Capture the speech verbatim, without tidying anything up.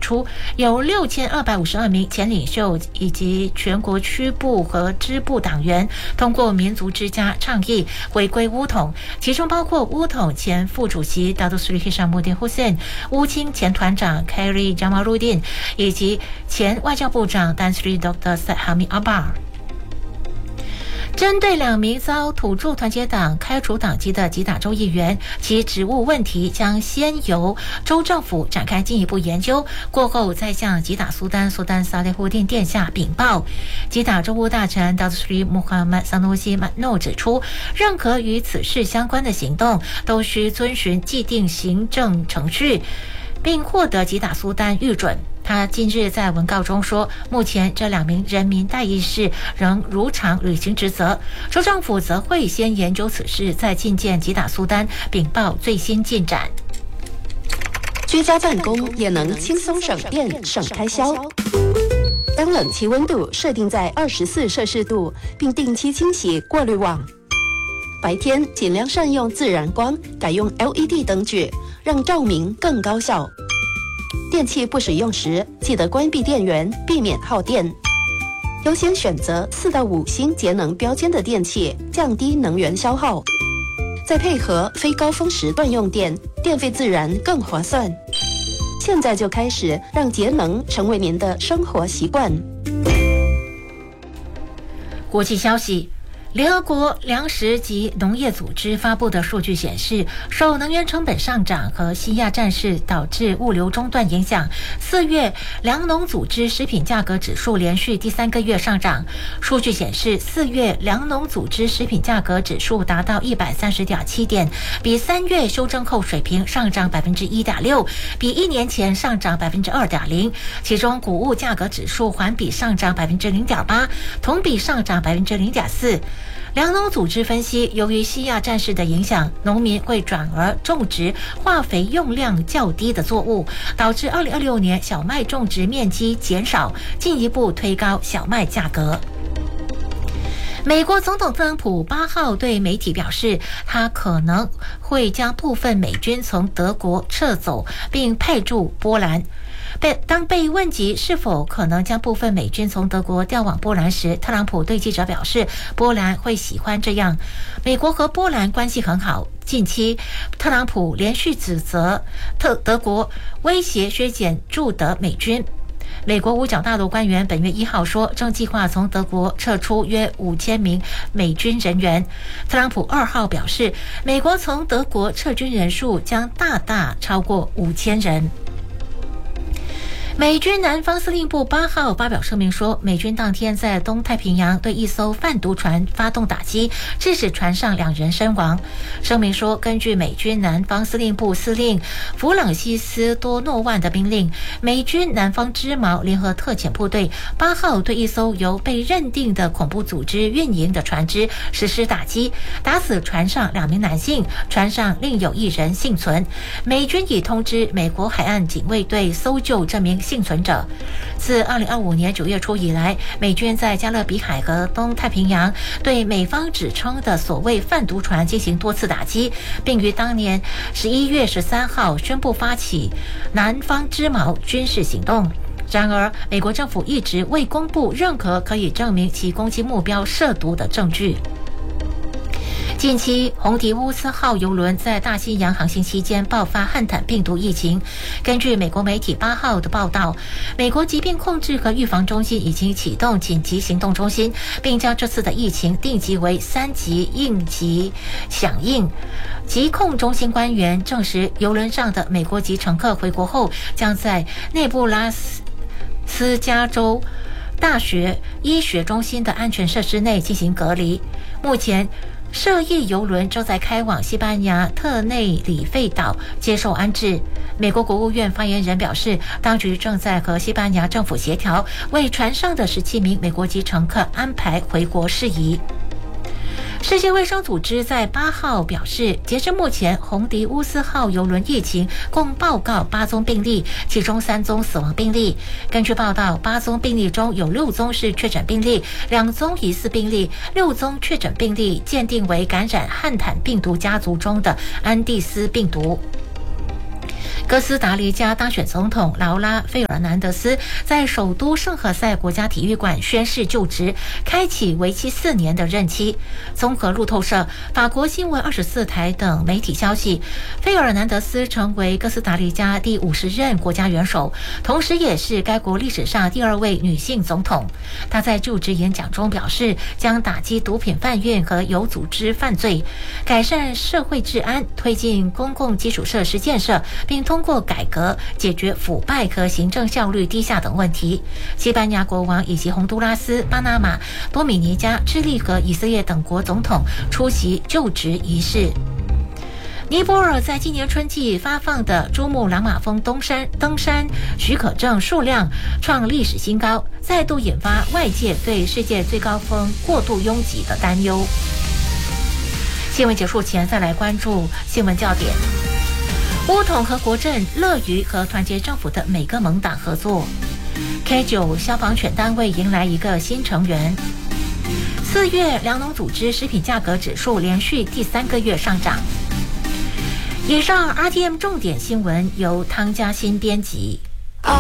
出，有六千二百五十二名前领袖以及全国区部和支部党员通过民族之家倡议回归乌统，其中包括乌统前副主席 Datuk Seri Hishamuddin Hussein、乌青前团长 Khairy Jamaluddin 以及前外交部长 Tan Sri Doktor Said Hamid Akbar。针对两名遭土著团结党开除党籍的吉打州议员，其职务问题将先由州政府展开进一步研究，过后再向吉打苏丹苏丹萨列胡丁殿下禀报。吉打州务大臣 Datuk Seri Muhammad Sanusi Matno 指出，任何与此事相关的行动都需遵循既定行政程序，并获得吉打苏丹预准。他近日在文告中说，目前这两名人民代议士仍如常履行职责，州政府则会先研究此事，再觐见吉打苏丹禀报最新进展。 居家办公也能轻松省电省开销。将冷气温度设定在二十四摄氏度，并定期清洗过滤网。白天尽量善用自然光，改用 L E D 灯具，让照明更高效。电器不使用时，记得关闭电源，避免耗电。优先选择四到五星节能标签的电器，降低能源消耗。再配合非高峰时段用电，电费自然更划算。现在就开始让节能成为您的生活习惯。 国际消息。联合国粮食及农业组织发布的数据显示，受能源成本上涨和西亚战事导致物流中断影响，四月粮农组织食品价格指数连续第三个月上涨。数据显示，四月粮农组织食品价格指数达到一百三十点七点，比三月修正后水平上涨百分之一点六，比一年前上涨百分之二点零。其中谷物价格指数环比上涨百分之零点八，同比上涨百分之零点四。粮农组织分析，由于西亚战事的影响，农民会转而种植化肥用量较低的作物，导致二零二六年小麦种植面积减少，进一步推高小麦价格。美国总统特朗普八号对媒体表示，他可能会将部分美军从德国撤走，并派驻波兰。被当被问及是否可能将部分美军从德国调往波兰时，特朗普对记者表示，波兰会喜欢这样。美国和波兰关系很好。近期，特朗普连续指责特德国威胁削减驻德美军。美国五角大楼官员本月一号说，正计划从德国撤出约五千名美军人员。特朗普二号表示，美国从德国撤军人数将大大超过五千人。美军南方司令部八号发表声明说，美军当天在东太平洋对一艘贩毒船发动打击，致使船上两人身亡。声明说，根据美军南方司令部司令弗朗西斯多诺万的命令，美军南方织毛联合特遣部队八号对一艘由被认定的恐怖组织运营的船只实施打击，打死船上两名男性，船上另有一人幸存。美军已通知美国海岸警卫队搜救这名幸存者。自二零二五年九月初以来，美军在加勒比海和东太平洋对美方指称的所谓贩毒船进行多次打击，并于当年十一月十三号宣布发起南方织毛军事行动。然而，美国政府一直未公布任何可以证明其攻击目标涉毒的证据。近期，红迪乌斯号邮轮在大西洋航行期间爆发汉坦病毒疫情。根据美国媒体八号的报道，美国疾病控制和预防中心已经启动紧急行动中心，并将这次的疫情定级为三级应急响应。疾控中心官员证实，邮轮上的美国籍乘客回国后，将在内布拉斯加州大学医学中心的安全设施内进行隔离。目前，涉疫邮轮正在开往西班牙特内里费岛接受安置。美国国务院发言人表示，当局正在和西班牙政府协调，为船上的十七名美国籍乘客安排回国事宜。世界卫生组织在八号表示，截至目前，红迪乌斯号邮轮疫情共报告八宗病例，其中三宗死亡病例。根据报道，八宗病例中有六宗是确诊病例，两宗疑似病例，六宗确诊病例鉴定为感染汉坦病毒家族中的安第斯病毒。 哥斯达黎加当选总统劳拉·费尔南德斯在首都圣何塞国家体育馆宣誓就职，开启为期四年的任期。综合路透社、法国新闻二十四台等媒体消息，费尔南德斯成为哥斯达黎加第五十任国家元首，同时也是该国历史上第二位女性总统。她在就职演讲中表示，将打击毒品贩运和有组织犯罪，改善社会治安，推进公共基础设施建设，并通过改革解决腐败和行政效率低下等问题。西班牙国王以及洪都拉斯、巴拿马、多米尼加、智利和以色列等国总统出席就职仪式。尼泊尔在今年春季发放的珠穆朗玛峰登山登山许可证数量创历史新高，再度引发外界对世界最高峰过度拥挤的担忧。新闻结束前，再来关注新闻焦点。乌统和国阵乐于和团结政府的每个盟党合作。K 九 消防犬单位迎来一个新成员。四月粮农组织食品价格指数连续第三个月上涨。以上 R T M 重点新闻由汤嘉欣编辑。